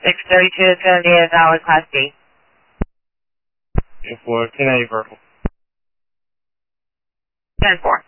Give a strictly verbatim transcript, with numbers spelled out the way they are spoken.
six thirty-two is going to be a valid Class B. ten four, ten eight vertical. ten four.